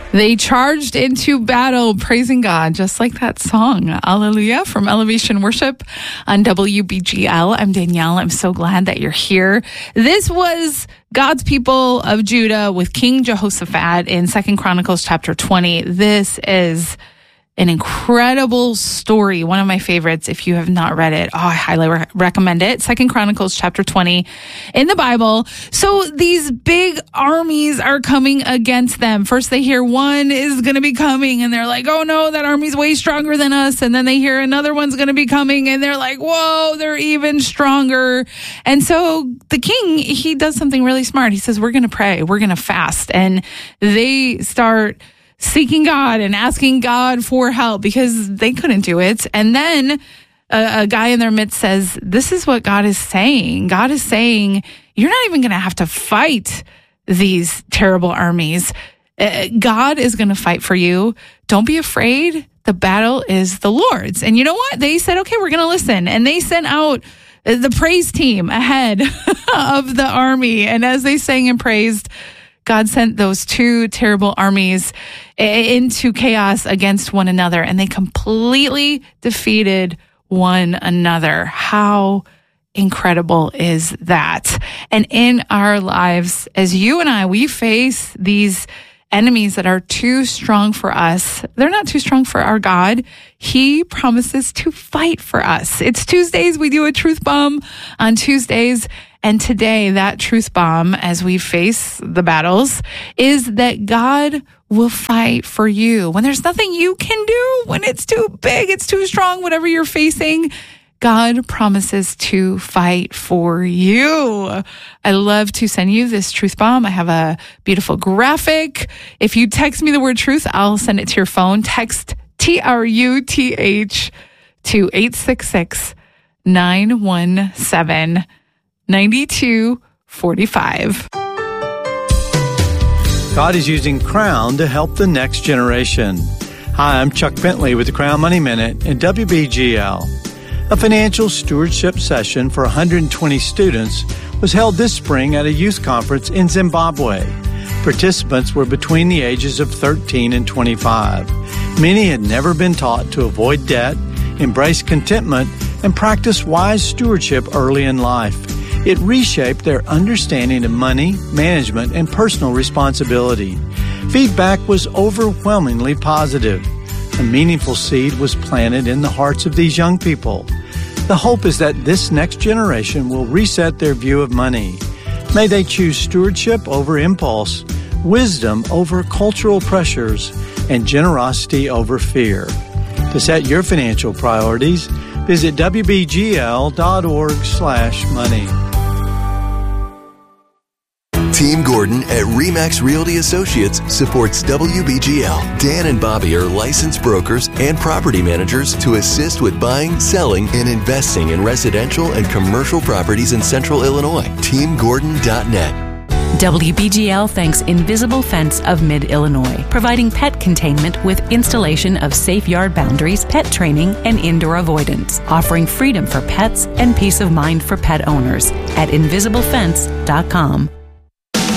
They charged into battle, praising God, just like that song, Alleluia, from Elevation Worship on WBGL. I'm Danielle. I'm so glad that you're here. This was God's people of Judah with King Jehoshaphat in 2 Chronicles chapter 20. This is an incredible story, one of my favorites. If you have not read it, I highly recommend it. 2 Chronicles chapter 20 in the Bible. So these big armies are coming against them. First they hear one is going to be coming and they're like, oh no, that army's way stronger than us. And then they hear another one's going to be coming and they're like, whoa, they're even stronger. And so the king, he does something really smart. He says, we're going to pray, we're going to fast. And they start seeking God and asking God for help because they couldn't do it. And then a guy in their midst says, this is what God is saying. God is saying, you're not even going to have to fight these terrible armies. God is going to fight for you. Don't be afraid. The battle is the Lord's. And you know what? They said, okay, we're going to listen. And they sent out the praise team ahead of the army. And as they sang and praised, God sent those two terrible armies into chaos against one another, and they completely defeated one another. How incredible is that? And in our lives, as you and I, we face these enemies that are too strong for us. They're not too strong for our God. He promises to fight for us. It's Tuesdays. We do a truth bomb on Tuesdays. And today, that truth bomb, as we face the battles, is that God will fight for you. When there's nothing you can do, when it's too big, it's too strong, whatever you're facing, God promises to fight for you. I love to send you this truth bomb. I have a beautiful graphic. If you text me the word truth, I'll send it to your phone. Text TRUTH to 866-917-9245. God is using Crown to help the next generation. Hi, I'm Chuck Bentley with the Crown Money Minute and WBGL. A financial stewardship session for 120 students was held this spring at a youth conference in Zimbabwe. Participants were between the ages of 13 and 25. Many had never been taught to avoid debt, embrace contentment, and practice wise stewardship early in life. It reshaped their understanding of money, management, and personal responsibility. Feedback was overwhelmingly positive. A meaningful seed was planted in the hearts of these young people. The hope is that this next generation will reset their view of money. May they choose stewardship over impulse, wisdom over cultural pressures, and generosity over fear. To set your financial priorities, visit WBGL.org/money. Team Gordon at RE/MAX Realty Associates supports WBGL. Dan and Bobby are licensed brokers and property managers to assist with buying, selling, and investing in residential and commercial properties in Central Illinois. TeamGordon.net. WBGL thanks Invisible Fence of Mid-Illinois, providing pet containment with installation of safe yard boundaries, pet training, and indoor avoidance, offering freedom for pets and peace of mind for pet owners at InvisibleFence.com.